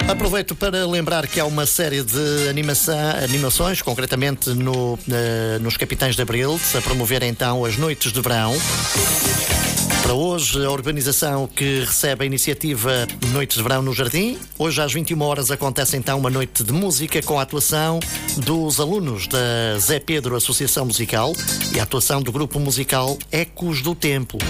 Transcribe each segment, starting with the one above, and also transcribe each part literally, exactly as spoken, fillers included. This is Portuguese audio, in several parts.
Aproveito para lembrar que há uma série de animação, animações, concretamente no, uh, nos Capitães de Abril, a promover então as noites de verão. Para hoje, a urbanização que recebe a iniciativa Noites de Verão no Jardim. Hoje, às vinte e uma horas, acontece então uma noite de música com a atuação dos alunos da Zé Pedro Associação Musical e a atuação do grupo musical Ecos do Tempo.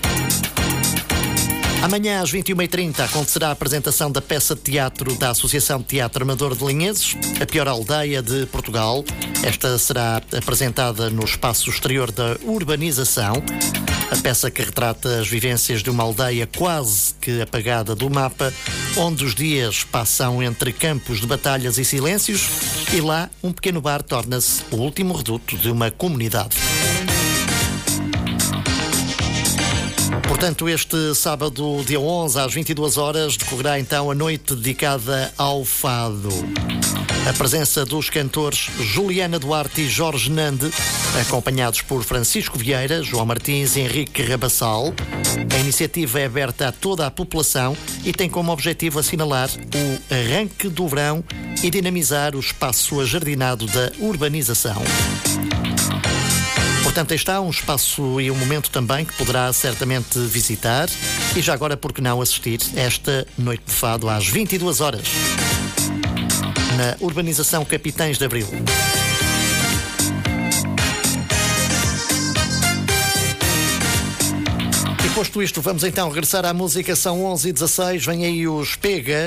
Amanhã, às vinte e uma e trinta, acontecerá a apresentação da peça de teatro da Associação de Teatro Amador de Linheses, A Pior Aldeia de Portugal. Esta será apresentada no espaço exterior da urbanização. A peça que retrata as vivências de uma aldeia quase que apagada do mapa, onde os dias passam entre campos de batalhas e silêncios, e lá um pequeno bar torna-se o último reduto de uma comunidade. Portanto, este sábado, dia onze, às vinte e duas horas, decorrerá então a noite dedicada ao fado. A presença dos cantores Juliana Duarte e Jorge Nande, acompanhados por Francisco Vieira, João Martins e Henrique Rabassal. A iniciativa é aberta a toda a população e tem como objetivo assinalar o arranque do verão e dinamizar o espaço ajardinado da urbanização. Portanto, aí está um espaço e um momento também que poderá certamente visitar e já agora, por que não, assistir a esta noite de fado às vinte e duas horas na urbanização Capitães de Abril. E posto isto, vamos então regressar à música. São onze e dezasseis, vem aí os Pega.